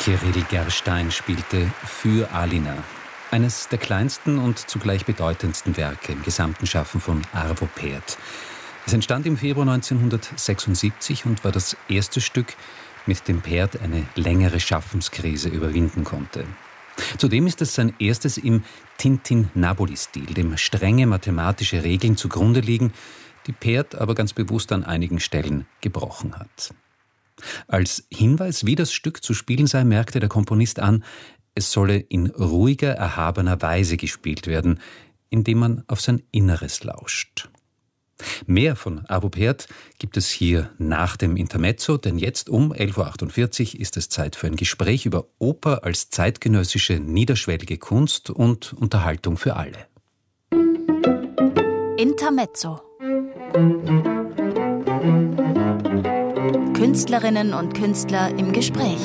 Kyrill Gerstein spielte Für Alina, eines der kleinsten und zugleich bedeutendsten Werke im gesamten Schaffen von Arvo Pärt. Es entstand im Februar 1976 und war das erste Stück, mit dem Pärt eine längere Schaffenskrise überwinden konnte. Zudem ist es sein erstes im Tintin-Naboli-Stil, dem strenge mathematische Regeln zugrunde liegen, die Pärt aber ganz bewusst an einigen Stellen gebrochen hat. Als Hinweis, wie das Stück zu spielen sei, merkte der Komponist an, es solle in ruhiger, erhabener Weise gespielt werden, indem man auf sein Inneres lauscht. Mehr von Arvo Pärt gibt es hier nach dem Intermezzo, denn jetzt um 11.48 Uhr ist es Zeit für ein Gespräch über Oper als zeitgenössische niederschwellige Kunst und Unterhaltung für alle. Intermezzo. Künstlerinnen und Künstler im Gespräch.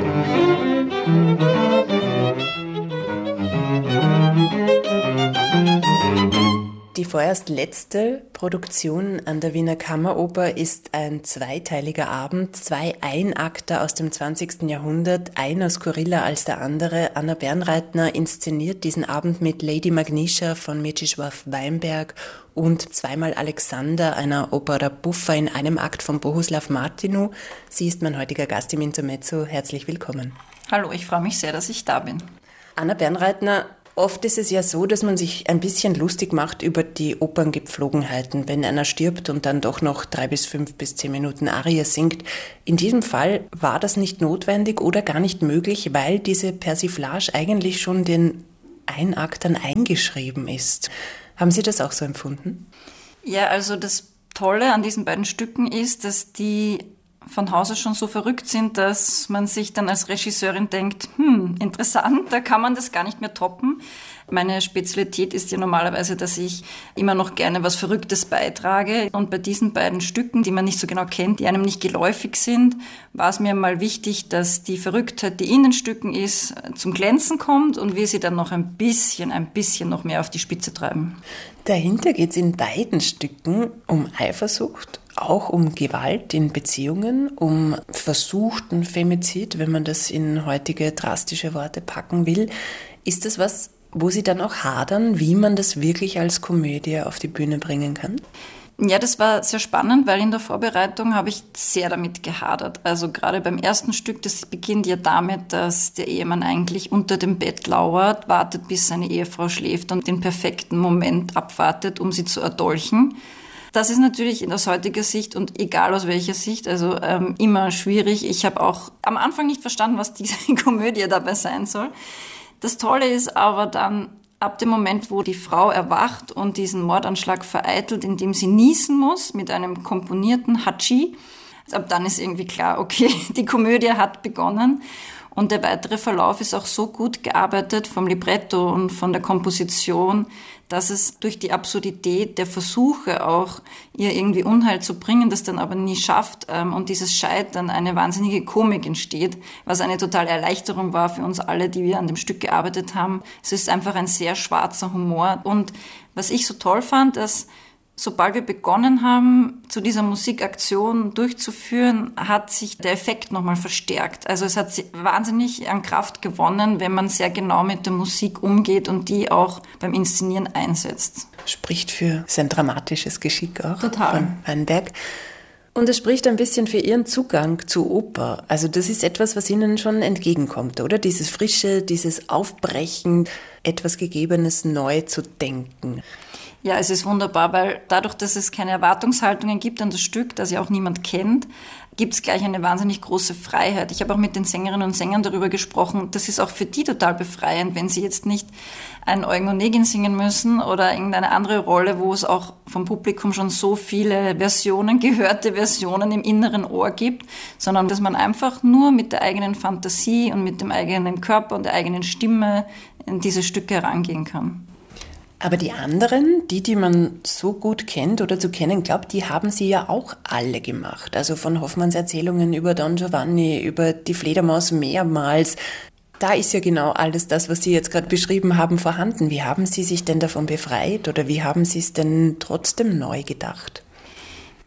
Die vorerst letzte Produktion an der Wiener Kammeroper ist ein zweiteiliger Abend, 2 Einakter aus dem 20. Jahrhundert, einer skurriler als der andere. Anna Bernreitner inszeniert diesen Abend mit Lady Magnesha von Mieczysław Weinberg und zweimal Alexander, einer Opera buffa in einem Akt von Bohuslav Martinu. Sie ist mein heutiger Gast im Intermezzo. Herzlich willkommen. Hallo, ich freue mich sehr, dass ich da bin. Anna Bernreitner, oft ist es ja so, dass man sich ein bisschen lustig macht über die Operngepflogenheiten, wenn einer stirbt und dann doch noch 3 bis 5 bis 10 Minuten Arie singt. In diesem Fall war das nicht notwendig oder gar nicht möglich, weil diese Persiflage eigentlich schon den Einaktern eingeschrieben ist. Haben Sie das auch so empfunden? Ja, also das Tolle an diesen beiden Stücken ist, dass die von Hause schon so verrückt sind, dass man sich dann als Regisseurin denkt, interessant, da kann man das gar nicht mehr toppen. Meine Spezialität ist ja normalerweise, dass ich immer noch gerne was Verrücktes beitrage. Und bei diesen beiden Stücken, die man nicht so genau kennt, die einem nicht geläufig sind, war es mir mal wichtig, dass die Verrücktheit, die in den Stücken ist, zum Glänzen kommt und wir sie dann noch ein bisschen noch mehr auf die Spitze treiben. Dahinter geht es in beiden Stücken um Eifersucht, auch um Gewalt in Beziehungen, um versuchten Femizid, wenn man das in heutige drastische Worte packen will. Ist das was, wo Sie dann auch hadern, wie man das wirklich als Komödie auf die Bühne bringen kann? Ja, das war sehr spannend, weil in der Vorbereitung habe ich sehr damit gehadert. Also gerade beim ersten Stück, das beginnt ja damit, dass der Ehemann eigentlich unter dem Bett lauert, wartet, bis seine Ehefrau schläft und den perfekten Moment abwartet, um sie zu erdolchen. Das ist natürlich aus heutiger Sicht und egal aus welcher Sicht, also immer schwierig. Ich habe auch am Anfang nicht verstanden, was diese Komödie dabei sein soll. Das Tolle ist aber dann, ab dem Moment, wo die Frau erwacht und diesen Mordanschlag vereitelt, indem sie niesen muss mit einem komponierten Hatschi, ab dann ist irgendwie klar, okay, die Komödie hat begonnen. Und der weitere Verlauf ist auch so gut gearbeitet vom Libretto und von der Komposition, dass es durch die Absurdität der Versuche auch, ihr irgendwie Unheil zu bringen, das dann aber nie schafft und dieses Scheitern eine wahnsinnige Komik entsteht, was eine totale Erleichterung war für uns alle, die wir an dem Stück gearbeitet haben. Es ist einfach ein sehr schwarzer Humor. Und was ich so toll fand, dass sobald wir begonnen haben, zu dieser Musikaktion durchzuführen, hat sich der Effekt nochmal verstärkt. Also es hat wahnsinnig an Kraft gewonnen, wenn man sehr genau mit der Musik umgeht und die auch beim Inszenieren einsetzt. Spricht für sein dramatisches Geschick auch. Total. Von Weinberg. Und es spricht ein bisschen für Ihren Zugang zu Oper. Also das ist etwas, was Ihnen schon entgegenkommt, oder? Dieses Frische, dieses Aufbrechen, etwas Gegebenes neu zu denken. Ja, es ist wunderbar, weil dadurch, dass es keine Erwartungshaltungen gibt an das Stück, das ja auch niemand kennt, gibt es gleich eine wahnsinnig große Freiheit. Ich habe auch mit den Sängerinnen und Sängern darüber gesprochen, das ist auch für die total befreiend, wenn sie jetzt nicht einen Eugen Onegin singen müssen oder irgendeine andere Rolle, wo es auch vom Publikum schon so viele Versionen, gehörte Versionen im inneren Ohr gibt, sondern dass man einfach nur mit der eigenen Fantasie und mit dem eigenen Körper und der eigenen Stimme in diese Stücke herangehen kann. Aber die anderen, die man so gut kennt oder zu kennen glaubt, die haben Sie ja auch alle gemacht. Also von Hoffmanns Erzählungen über Don Giovanni, über die Fledermaus mehrmals. Da ist ja genau alles das, was Sie jetzt gerade beschrieben haben, vorhanden. Wie haben Sie sich denn davon befreit oder wie haben Sie es denn trotzdem neu gedacht?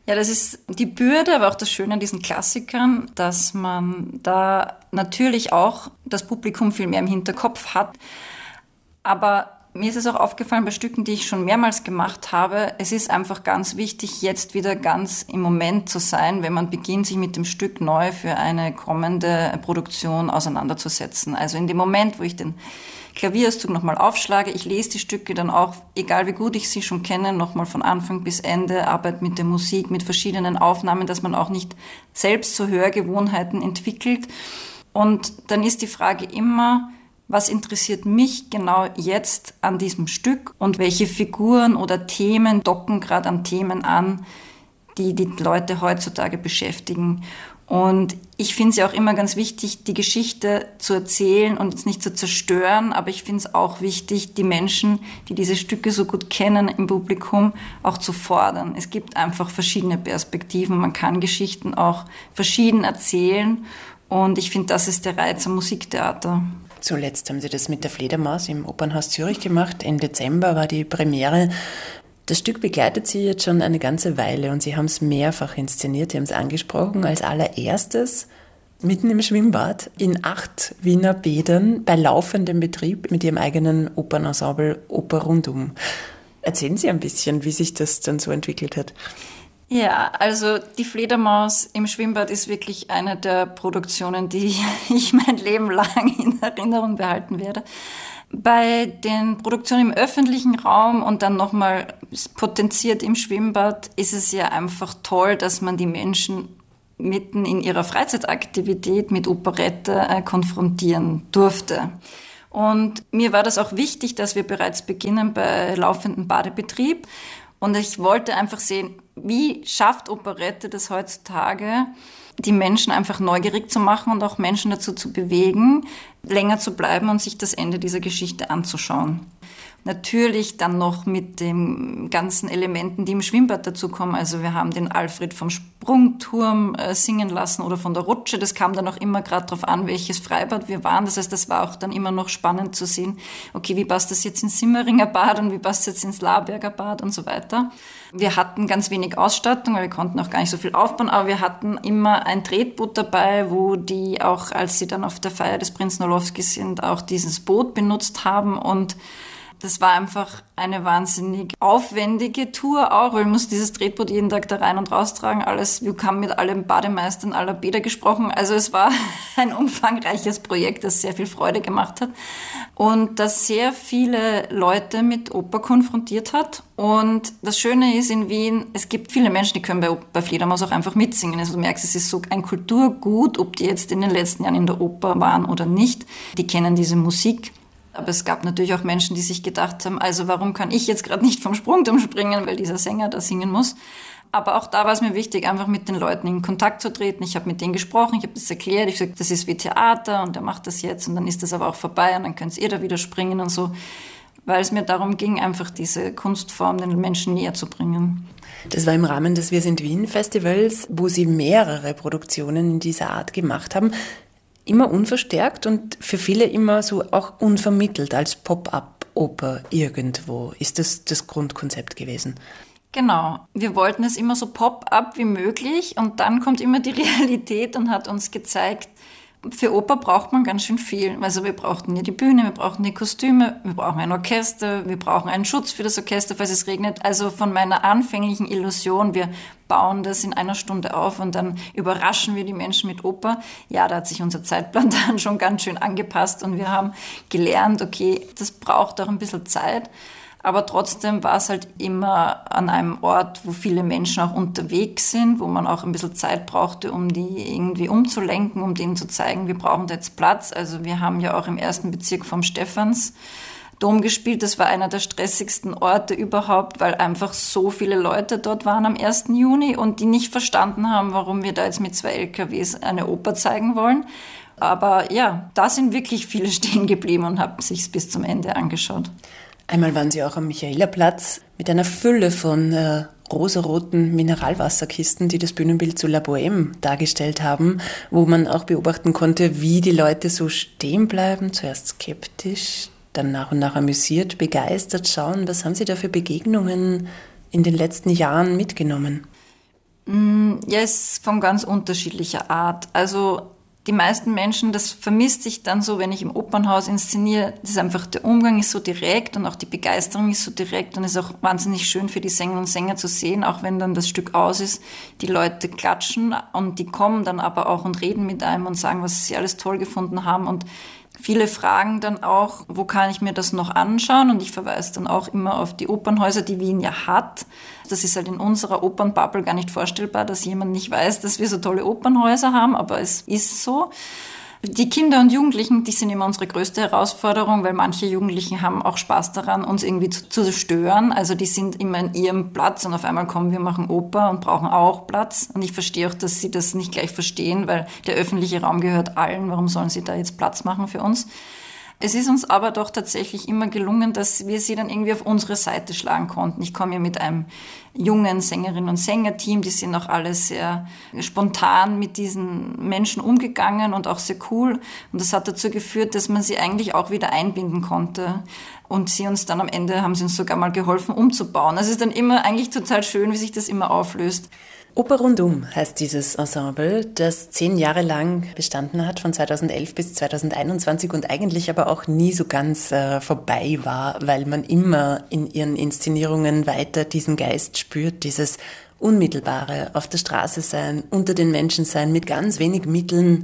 Ja, das ist die Bürde, aber auch das Schöne an diesen Klassikern, dass man da natürlich auch das Publikum viel mehr im Hinterkopf hat. Aber mir ist es auch aufgefallen bei Stücken, die ich schon mehrmals gemacht habe, es ist einfach ganz wichtig, jetzt wieder ganz im Moment zu sein, wenn man beginnt, sich mit dem Stück neu für eine kommende Produktion auseinanderzusetzen. Also in dem Moment, wo ich den Klavierauszug nochmal aufschlage, ich lese die Stücke dann auch, egal wie gut ich sie schon kenne, nochmal von Anfang bis Ende, arbeite mit der Musik, mit verschiedenen Aufnahmen, dass man auch nicht selbst so Hörgewohnheiten entwickelt. Und dann ist die Frage immer, was interessiert mich genau jetzt an diesem Stück und welche Figuren oder Themen docken gerade an Themen an, die die Leute heutzutage beschäftigen. Und ich finde es ja auch immer ganz wichtig, die Geschichte zu erzählen und jetzt nicht zu zerstören, aber ich finde es auch wichtig, die Menschen, die diese Stücke so gut kennen im Publikum, auch zu fordern. Es gibt einfach verschiedene Perspektiven, man kann Geschichten auch verschieden erzählen und ich finde, das ist der Reiz am Musiktheater. Zuletzt haben Sie das mit der Fledermaus im Opernhaus Zürich gemacht. Im Dezember war die Premiere. Das Stück begleitet Sie jetzt schon eine ganze Weile und Sie haben es mehrfach inszeniert. Sie haben es angesprochen als allererstes mitten im Schwimmbad in 8 Wiener Bädern bei laufendem Betrieb mit Ihrem eigenen Opernensemble Oper Rundum. Erzählen Sie ein bisschen, wie sich das dann so entwickelt hat. Ja, also die Fledermaus im Schwimmbad ist wirklich eine der Produktionen, die ich mein Leben lang in Erinnerung behalten werde. Bei den Produktionen im öffentlichen Raum und dann nochmal potenziert im Schwimmbad ist es ja einfach toll, dass man die Menschen mitten in ihrer Freizeitaktivität mit Operette konfrontieren durfte. Und mir war das auch wichtig, dass wir bereits beginnen bei laufendem Badebetrieb. Und ich wollte einfach sehen, wie schafft Operette das heutzutage, die Menschen einfach neugierig zu machen und auch Menschen dazu zu bewegen, länger zu bleiben und sich das Ende dieser Geschichte anzuschauen. Natürlich dann noch mit den ganzen Elementen, die im Schwimmbad dazukommen. Also wir haben den Alfred vom Sprungturm singen lassen oder von der Rutsche. Das kam dann auch immer gerade darauf an, welches Freibad wir waren. Das heißt, das war auch dann immer noch spannend zu sehen, okay, wie passt das jetzt ins Simmeringer Bad und wie passt das jetzt ins Laberger Bad und so weiter. Wir hatten ganz wenig Ausstattung, weil wir konnten auch gar nicht so viel aufbauen, aber wir hatten immer ein Tretboot dabei, wo die auch, als sie dann auf der Feier des Prinzen Orlowski sind, auch dieses Boot benutzt haben und das war einfach eine wahnsinnig aufwendige Tour auch, weil man muss dieses Tretboot jeden Tag da rein und raus tragen. Alles, wir haben mit allen Bademeistern aller Bäder gesprochen. Also es war ein umfangreiches Projekt, das sehr viel Freude gemacht hat und das sehr viele Leute mit Oper konfrontiert hat. Und das Schöne ist in Wien, es gibt viele Menschen, die können bei Fledermaus auch einfach mitsingen. Also du merkst, es ist so ein Kulturgut, ob die jetzt in den letzten Jahren in der Oper waren oder nicht. Die kennen diese Musik. Aber es gab natürlich auch Menschen, die sich gedacht haben, also warum kann ich jetzt gerade nicht vom Sprungturm springen, weil dieser Sänger da singen muss. Aber auch da war es mir wichtig, einfach mit den Leuten in Kontakt zu treten. Ich habe mit denen gesprochen, ich habe das erklärt, ich habe gesagt, das ist wie Theater und der macht das jetzt und dann ist das aber auch vorbei und dann könnt ihr da wieder springen und so. Weil es mir darum ging, einfach diese Kunstform den Menschen näher zu bringen. Das war im Rahmen des Wir sind Wien Festivals, wo Sie mehrere Produktionen in dieser Art gemacht haben. Immer unverstärkt und für viele immer so auch unvermittelt als Pop-up-Oper irgendwo. Ist das das Grundkonzept gewesen? Genau. Wir wollten es immer so Pop-up wie möglich und dann kommt immer die Realität und hat uns gezeigt, für Oper braucht man ganz schön viel. Also wir brauchten ja die Bühne, wir brauchen die Kostüme, wir brauchen ein Orchester, wir brauchen einen Schutz für das Orchester, falls es regnet. Also von meiner anfänglichen Illusion, wir bauen das in einer Stunde auf und dann überraschen wir die Menschen mit Oper. Ja, da hat sich unser Zeitplan dann schon ganz schön angepasst und wir haben gelernt, okay, das braucht auch ein bisschen Zeit. Aber trotzdem war es halt immer an einem Ort, wo viele Menschen auch unterwegs sind, wo man auch ein bisschen Zeit brauchte, um die irgendwie umzulenken, um denen zu zeigen, wir brauchen da jetzt Platz. Also wir haben ja auch im 1. Bezirk vom Stephansdom gespielt. Das war einer der stressigsten Orte überhaupt, weil einfach so viele Leute dort waren am 1. Juni und die nicht verstanden haben, warum wir da jetzt mit 2 LKWs eine Oper zeigen wollen. Aber ja, da sind wirklich viele stehen geblieben und haben sich es bis zum Ende angeschaut. Einmal waren Sie auch am Michaelerplatz mit einer Fülle von rosaroten Mineralwasserkisten, die das Bühnenbild zu La Bohème dargestellt haben, wo man auch beobachten konnte, wie die Leute so stehen bleiben, zuerst skeptisch, dann nach und nach amüsiert, begeistert schauen. Was haben Sie da für Begegnungen in den letzten Jahren mitgenommen? Ja, es ist von ganz unterschiedlicher Art. Also die meisten Menschen, das vermisst sich dann so, wenn ich im Opernhaus inszeniere, das ist einfach, der Umgang ist so direkt und auch die Begeisterung ist so direkt und es ist auch wahnsinnig schön für die Sängerinnen und Sänger zu sehen, auch wenn dann das Stück aus ist, die Leute klatschen und die kommen dann aber auch und reden mit einem und sagen, was sie alles toll gefunden haben und viele fragen dann auch, wo kann ich mir das noch anschauen? Und ich verweise dann auch immer auf die Opernhäuser, die Wien ja hat. Das ist halt in unserer Opernbubble gar nicht vorstellbar, dass jemand nicht weiß, dass wir so tolle Opernhäuser haben, aber es ist so. Die Kinder und Jugendlichen, die sind immer unsere größte Herausforderung, weil manche Jugendlichen haben auch Spaß daran, uns irgendwie zu stören. Also die sind immer in ihrem Platz und auf einmal kommen wir machen Oper und brauchen auch Platz. Und ich verstehe auch, dass sie das nicht gleich verstehen, weil der öffentliche Raum gehört allen. Warum sollen sie da jetzt Platz machen für uns? Es ist uns aber doch tatsächlich immer gelungen, dass wir sie dann irgendwie auf unsere Seite schlagen konnten. Ich komme ja mit einem jungen Sängerinnen- und Sängerteam, die sind auch alle sehr spontan mit diesen Menschen umgegangen und auch sehr cool. Und das hat dazu geführt, dass man sie eigentlich auch wieder einbinden konnte. Und sie uns dann am Ende, haben sie uns sogar mal geholfen umzubauen. Also es ist dann immer eigentlich total schön, wie sich das immer auflöst. Oper Rundum heißt dieses Ensemble, das 10 Jahre lang bestanden hat, von 2011 bis 2021 und eigentlich aber auch nie so ganz vorbei war, weil man immer in ihren Inszenierungen weiter diesen Geist spürt, dieses unmittelbare auf der Straße sein, unter den Menschen sein, mit ganz wenig Mitteln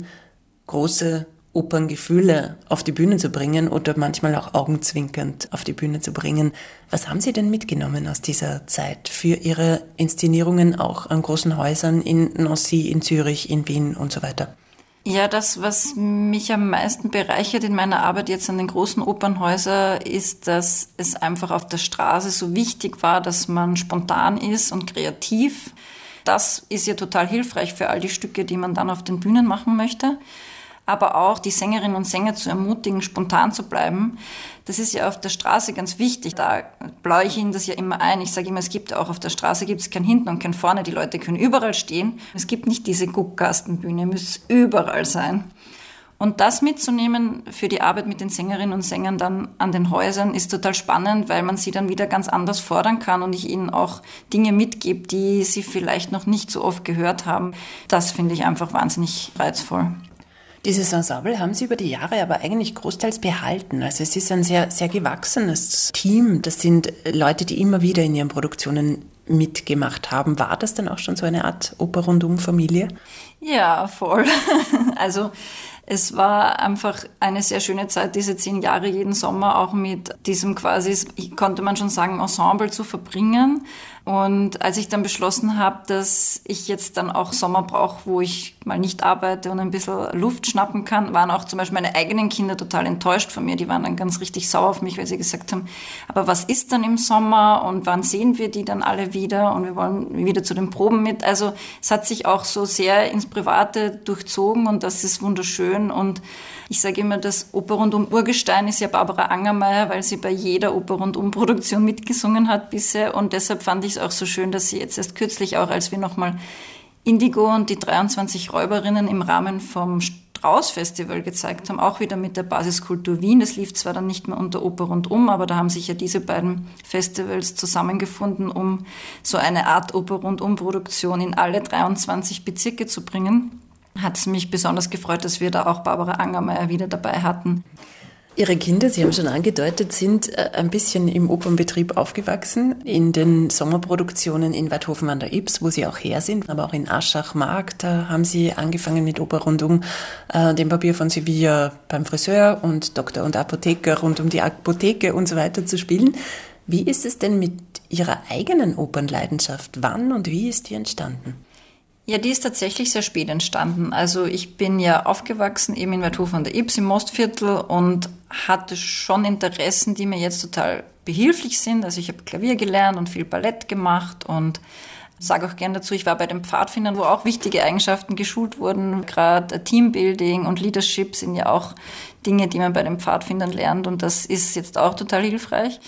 große Operngefühle auf die Bühne zu bringen oder manchmal auch augenzwinkernd auf die Bühne zu bringen. Was haben Sie denn mitgenommen aus dieser Zeit für Ihre Inszenierungen auch an großen Häusern in Nancy, in Zürich, in Wien und so weiter? Ja, das, was mich am meisten bereichert in meiner Arbeit jetzt an den großen Opernhäusern, ist, dass es einfach auf der Straße so wichtig war, dass man spontan ist und kreativ. Das ist ja total hilfreich für all die Stücke, die man dann auf den Bühnen machen möchte. Aber auch die Sängerinnen und Sänger zu ermutigen, spontan zu bleiben. Das ist ja auf der Straße ganz wichtig. Da blaue ich Ihnen das ja immer ein. Ich sage immer, es gibt auch auf der Straße gibt es kein Hinten und kein Vorne. Die Leute können überall stehen. Es gibt nicht diese Guckkastenbühne, muss überall sein. Und das mitzunehmen für die Arbeit mit den Sängerinnen und Sängern dann an den Häusern ist total spannend, weil man sie dann wieder ganz anders fordern kann und ich ihnen auch Dinge mitgebe, die sie vielleicht noch nicht so oft gehört haben. Das finde ich einfach wahnsinnig reizvoll. Dieses Ensemble haben Sie über die Jahre aber eigentlich großteils behalten. Also es ist ein sehr, sehr gewachsenes Team. Das sind Leute, die immer wieder in ihren Produktionen mitgemacht haben. War das dann auch schon so eine Art Oper-Rundum-Familie? Ja, voll. Also es war einfach eine sehr schöne Zeit, diese 10 Jahre jeden Sommer auch mit diesem quasi, konnte man schon sagen, Ensemble zu verbringen. Und als ich dann beschlossen habe, dass ich jetzt dann auch Sommer brauche, wo ich mal nicht arbeite und ein bisschen Luft schnappen kann, waren auch zum Beispiel meine eigenen Kinder total enttäuscht von mir. Die waren dann ganz richtig sauer auf mich, weil sie gesagt haben, aber was ist dann im Sommer und wann sehen wir die dann alle wieder und wir wollen wieder zu den Proben mit. Also es hat sich auch so sehr ins Private durchzogen und das ist wunderschön. Und ich sage immer, das Oper Rundum Urgestein ist ja Barbara Angermeier, weil sie bei jeder Oper Rundum Produktion mitgesungen hat bisher. Und deshalb fand ich es auch so schön, dass sie jetzt erst kürzlich auch, als wir nochmal Indigo und die 23 Räuberinnen im Rahmen vom Strauß-Festival gezeigt haben, auch wieder mit der Basiskultur Wien. Das lief zwar dann nicht mehr unter Oper Rundum, aber da haben sich ja diese beiden Festivals zusammengefunden, um so eine Art Oper Rundum Produktion in alle 23 Bezirke zu bringen. Hat es mich besonders gefreut, dass wir da auch Barbara Angermeier wieder dabei hatten. Ihre Kinder, Sie haben schon angedeutet, sind ein bisschen im Opernbetrieb aufgewachsen, in den Sommerproduktionen in Waidhofen an der Ybbs, wo Sie auch her sind, aber auch in Aschach-Mark, da haben Sie angefangen mit Oper Rundum, dem Papier von Sevilla beim Friseur und Doktor und Apotheker rund um die Apotheke und so weiter zu spielen. Wie ist es denn mit Ihrer eigenen Opernleidenschaft? Wann und wie ist die entstanden? Ja, die ist tatsächlich sehr spät entstanden. Also ich bin ja aufgewachsen eben in Waidhofen an der Ybbs im Mostviertel und hatte schon Interessen, die mir jetzt total behilflich sind. Also ich habe Klavier gelernt und viel Ballett gemacht und sage auch gern dazu, ich war bei den Pfadfindern, wo auch wichtige Eigenschaften geschult wurden. Gerade Teambuilding und Leadership sind ja auch Dinge, die man bei den Pfadfindern lernt und das ist jetzt auch total hilfreich.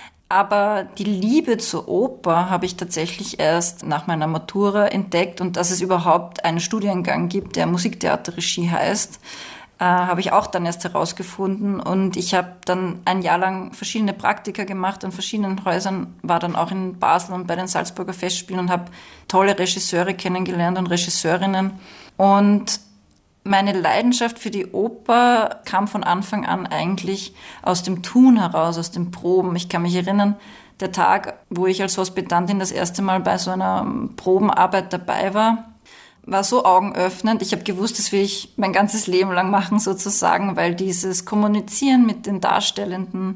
Aber die Liebe zur Oper habe ich tatsächlich erst nach meiner Matura entdeckt und dass es überhaupt einen Studiengang gibt, der Musiktheaterregie heißt. habe ich auch dann erst herausgefunden. Und ich habe dann ein Jahr lang verschiedene Praktika gemacht an verschiedenen Häusern, war dann auch in Basel und bei den Salzburger Festspielen und habe tolle Regisseure kennengelernt und Regisseurinnen. Und meine Leidenschaft für die Oper kam von Anfang an eigentlich aus dem Tun heraus, aus den Proben. Ich kann mich erinnern, der Tag, wo ich als Hospitantin das erste Mal bei so einer Probenarbeit dabei war so augenöffnend. Ich habe gewusst, das will ich mein ganzes Leben lang machen sozusagen, weil dieses Kommunizieren mit den Darstellenden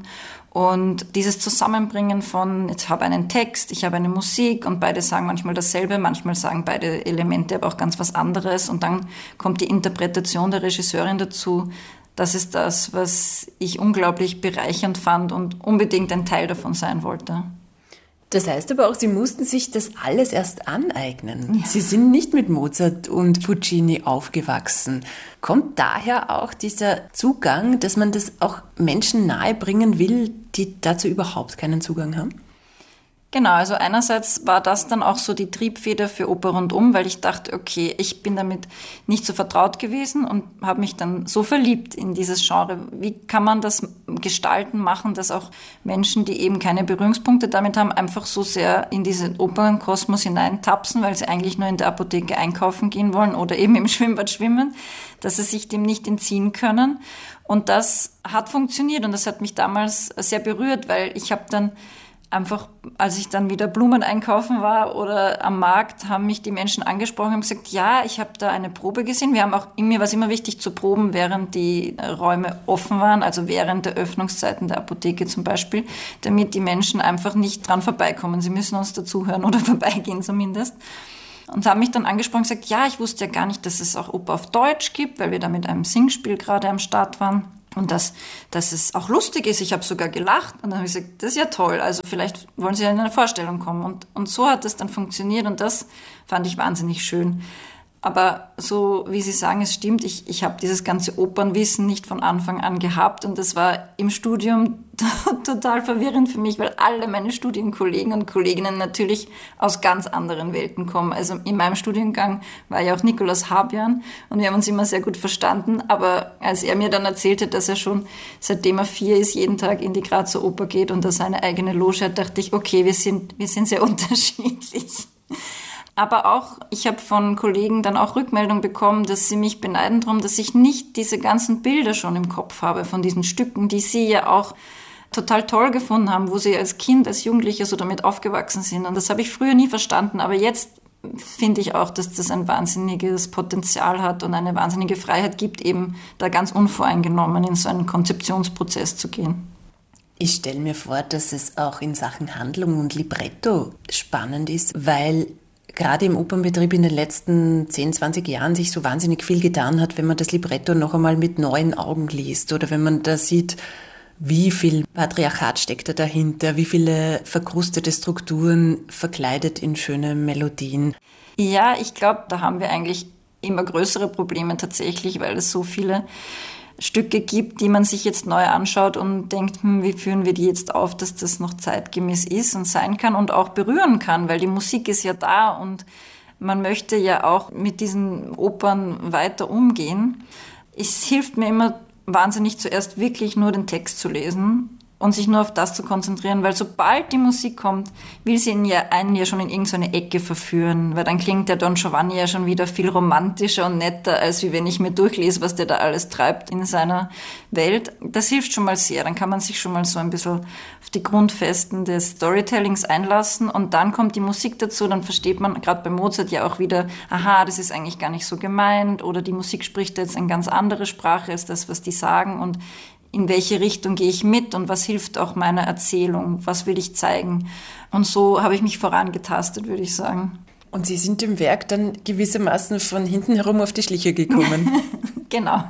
und dieses Zusammenbringen von, jetzt habe einen Text, ich habe eine Musik und beide sagen manchmal dasselbe, manchmal sagen beide Elemente aber auch ganz was anderes und dann kommt die Interpretation der Regisseurin dazu. Das ist das, was ich unglaublich bereichernd fand und unbedingt ein Teil davon sein wollte. Das heißt aber auch, Sie mussten sich das alles erst aneignen. Ja. Sie sind nicht mit Mozart und Puccini aufgewachsen. Kommt daher auch dieser Zugang, dass man das auch Menschen nahebringen will, die dazu überhaupt keinen Zugang haben? Genau, also einerseits war das dann auch so die Triebfeder für Oper Rundum, weil ich dachte, okay, ich bin damit nicht so vertraut gewesen und habe mich dann so verliebt in dieses Genre. Wie kann man das gestalten, machen, dass auch Menschen, die eben keine Berührungspunkte damit haben, einfach so sehr in diesen Opernkosmos hineintapsen, weil sie eigentlich nur in der Apotheke einkaufen gehen wollen oder eben im Schwimmbad schwimmen, dass sie sich dem nicht entziehen können. Und das hat funktioniert und das hat mich damals sehr berührt, weil ich habe dann einfach, als ich dann wieder Blumen einkaufen war oder am Markt, haben mich die Menschen angesprochen und gesagt, ja, ich habe da eine Probe gesehen. Mir war es immer wichtig zu proben, während die Räume offen waren, also während der Öffnungszeiten der Apotheke zum Beispiel, damit die Menschen einfach nicht dran vorbeikommen. Sie müssen uns dazuhören oder vorbeigehen zumindest. Und haben mich dann angesprochen und gesagt, ja, ich wusste ja gar nicht, dass es auch Oper auf Deutsch gibt, weil wir da mit einem Singspiel gerade am Start waren. Und dass es auch lustig ist. Ich habe sogar gelacht. Und dann habe ich gesagt, das ist ja toll. Also vielleicht wollen Sie ja in eine Vorstellung kommen. Und so hat es dann funktioniert. Und das fand ich wahnsinnig schön. Aber so wie Sie sagen, es stimmt, ich habe dieses ganze Opernwissen nicht von Anfang an gehabt. Und das war im Studium total verwirrend für mich, weil alle meine Studienkollegen und Kolleginnen natürlich aus ganz anderen Welten kommen. Also in meinem Studiengang war ja auch Nikolaus Habjan und wir haben uns immer sehr gut verstanden. Aber als er mir dann erzählte, dass er schon seitdem er 4 ist, jeden Tag in die Grazer Oper geht und da seine eigene Loge hat, dachte ich, okay, wir sind sehr unterschiedlich. Aber auch, ich habe von Kollegen dann auch Rückmeldung bekommen, dass sie mich beneiden darum, dass ich nicht diese ganzen Bilder schon im Kopf habe von diesen Stücken, die sie ja auch total toll gefunden haben, wo sie als Kind, als Jugendliche so damit aufgewachsen sind. Und das habe ich früher nie verstanden. Aber jetzt finde ich auch, dass das ein wahnsinniges Potenzial hat und eine wahnsinnige Freiheit gibt, eben da ganz unvoreingenommen in so einen Konzeptionsprozess zu gehen. Ich stelle mir vor, dass es auch in Sachen Handlung und Libretto spannend ist, weil gerade im Opernbetrieb in den letzten 10, 20 Jahren sich so wahnsinnig viel getan hat, wenn man das Libretto noch einmal mit neuen Augen liest oder wenn man da sieht, wie viel Patriarchat steckt da dahinter, wie viele verkrustete Strukturen verkleidet in schöne Melodien. Ja, ich glaube, da haben wir eigentlich immer größere Probleme tatsächlich, weil es so viele Stücke gibt, die man sich jetzt neu anschaut und denkt, wie führen wir die jetzt auf, dass das noch zeitgemäß ist und sein kann und auch berühren kann, weil die Musik ist ja da und man möchte ja auch mit diesen Opern weiter umgehen. Es hilft mir immer wahnsinnig, zuerst wirklich nur den Text zu lesen und sich nur auf das zu konzentrieren, weil sobald die Musik kommt, will sie einen ja schon in irgendeine Ecke verführen, weil dann klingt der Don Giovanni ja schon wieder viel romantischer und netter, als wie wenn ich mir durchlese, was der da alles treibt in seiner Welt. Das hilft schon mal sehr, dann kann man sich schon mal so ein bisschen auf die Grundfesten des Storytellings einlassen und dann kommt die Musik dazu, dann versteht man gerade bei Mozart ja auch wieder, aha, das ist eigentlich gar nicht so gemeint oder die Musik spricht jetzt eine ganz andere Sprache als das, was die sagen und in welche Richtung gehe ich mit und was hilft auch meiner Erzählung, was will ich zeigen. Und so habe ich mich vorangetastet, würde ich sagen. Und Sie sind dem Werk dann gewissermaßen von hinten herum auf die Schliche gekommen. Genau.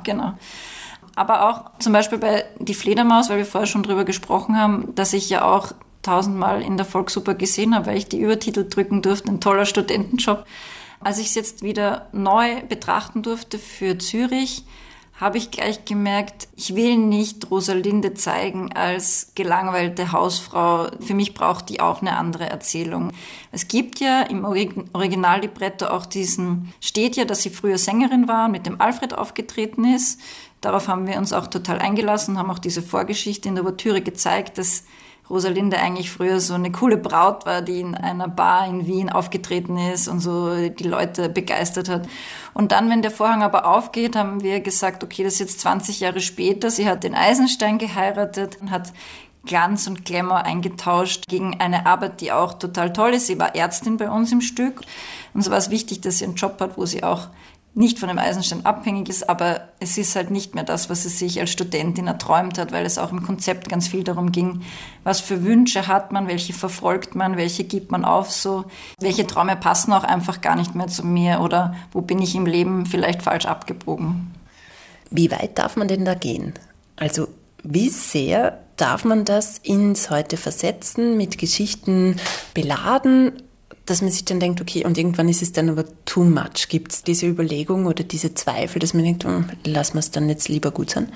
Aber auch zum Beispiel bei Die Fledermaus, weil wir vorher schon drüber gesprochen haben, dass ich ja auch 1000-mal in der Volksoper gesehen habe, weil ich die Übertitel drücken durfte, ein toller Studentenjob. Als ich es jetzt wieder neu betrachten durfte für Zürich, habe ich gleich gemerkt, ich will nicht Rosalinde zeigen als gelangweilte Hausfrau. Für mich braucht die auch eine andere Erzählung. Es gibt ja im Originallibretto auch steht ja, dass sie früher Sängerin war und mit dem Alfred aufgetreten ist. Darauf haben wir uns auch total eingelassen, haben auch diese Vorgeschichte in der Ouvertüre gezeigt, dass Rosalinde eigentlich früher so eine coole Braut war, die in einer Bar in Wien aufgetreten ist und so die Leute begeistert hat. Und dann, wenn der Vorhang aber aufgeht, haben wir gesagt, okay, das ist jetzt 20 Jahre später. Sie hat den Eisenstein geheiratet und hat Glanz und Glamour eingetauscht gegen eine Arbeit, die auch total toll ist. Sie war Ärztin bei uns im Stück. Und so war es wichtig, dass sie einen Job hat, wo sie auch nicht von dem Eisenstein abhängig ist, aber es ist halt nicht mehr das, was sie sich als Studentin erträumt hat, weil es auch im Konzept ganz viel darum ging, was für Wünsche hat man, welche verfolgt man, welche gibt man auf, so welche Träume passen auch einfach gar nicht mehr zu mir oder wo bin ich im Leben vielleicht falsch abgebogen. Wie weit darf man denn da gehen? Also wie sehr darf man das ins Heute versetzen, mit Geschichten beladen, dass man sich dann denkt, okay, und irgendwann ist es dann aber too much. Gibt es diese Überlegung oder diese Zweifel, dass man denkt, lassen wir es dann jetzt lieber gut sein?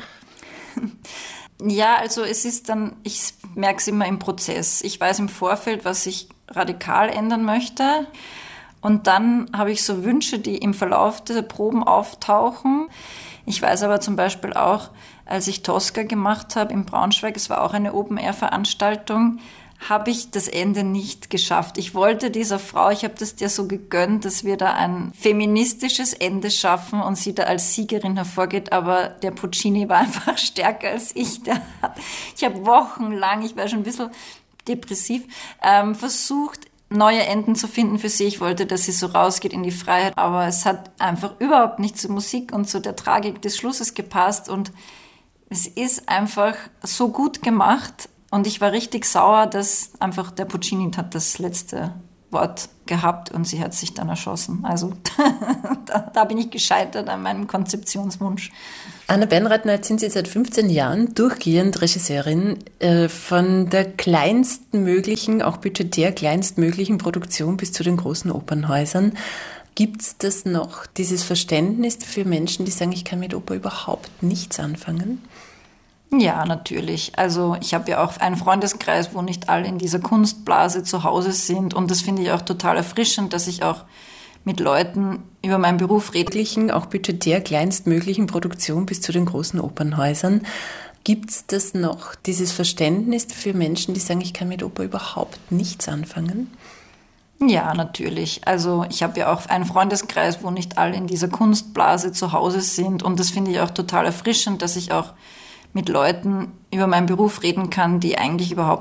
Ja, also es ist dann, ich merke es immer im Prozess. Ich weiß im Vorfeld, was ich radikal ändern möchte. Und dann habe ich so Wünsche, die im Verlauf der Proben auftauchen. Ich weiß aber zum Beispiel auch, als ich Tosca gemacht habe in Braunschweig, es war auch eine Open-Air-Veranstaltung, habe ich das Ende nicht geschafft. Ich wollte dieser Frau, ich habe das dir so gegönnt, dass wir da ein feministisches Ende schaffen und sie da als Siegerin hervorgeht, aber der Puccini war einfach stärker als ich. Ich habe wochenlang, ich war schon ein bisschen depressiv, versucht, neue Enden zu finden für sie. Ich wollte, dass sie so rausgeht in die Freiheit, aber es hat einfach überhaupt nicht zur Musik und zu der Tragik des Schlusses gepasst und es ist einfach so gut gemacht. Und ich war richtig sauer, dass einfach der Puccini hat das letzte Wort gehabt und sie hat sich dann erschossen. Also da bin ich gescheitert an meinem Konzeptionswunsch. Anna Benratner, jetzt sind Sie seit 15 Jahren durchgehend Regisseurin von der kleinsten möglichen, auch budgetär kleinstmöglichen Produktion bis zu den großen Opernhäusern. Gibt es das noch, dieses Verständnis für Menschen, die sagen, ich kann mit Oper überhaupt nichts anfangen? Ja, natürlich. Also ich habe ja auch einen Freundeskreis, wo nicht alle in dieser Kunstblase zu Hause sind. Und das finde ich auch total erfrischend, dass ich auch mit Leuten über meinen Beruf rede. Auch budgetär kleinstmöglichen Produktion bis zu den großen Opernhäusern. Gibt es das noch, dieses Verständnis für Menschen, die sagen, ich kann mit Oper überhaupt nichts anfangen? Ja, natürlich. Also ich habe ja auch einen Freundeskreis, wo nicht alle in dieser Kunstblase zu Hause sind. Und das finde ich auch total erfrischend, dass ich auch mit Leuten über meinen Beruf reden kann, die eigentlich überhaupt